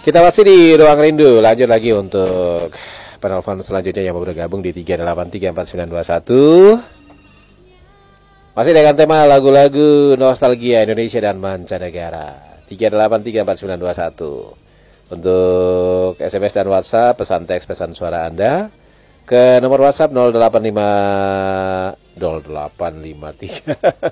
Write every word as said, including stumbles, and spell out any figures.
Kita masih di Ruang Rindu. Lanjut lagi untuk penelpon selanjutnya yang mau bergabung di tiga delapan tiga empat sembilan dua satu. Masih dengan tema lagu-lagu nostalgia Indonesia dan mancanegara. tiga delapan tiga empat sembilan dua satu. Untuk S M S dan WhatsApp, pesan teks, pesan suara Anda ke nomor WhatsApp nol delapan lima nol delapan lima tiga